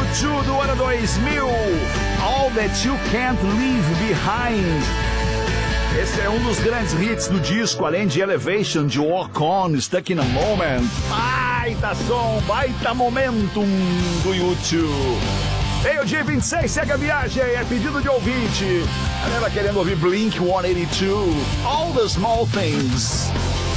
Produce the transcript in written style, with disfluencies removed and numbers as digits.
U2 do ano 2000, All That You Can't Leave Behind. Esse é um dos grandes hits do disco, além de Elevation, de Walk On, Stuck in a Moment. Baita som, baita momentum do U2. Meio-dia 26, segue a viagem, é pedido de ouvinte. Galera querendo ouvir Blink-182, All the Small Things.